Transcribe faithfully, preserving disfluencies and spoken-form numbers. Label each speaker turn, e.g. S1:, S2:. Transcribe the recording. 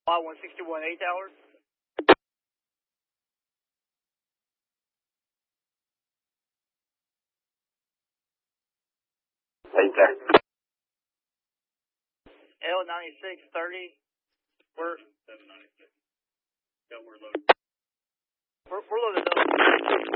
S1: Y one sixty-one A tower.
S2: Hey, there.
S1: L ninety-six thirty. We're seven ninety-six. Yeah, we're loaded. We're, we're loaded up.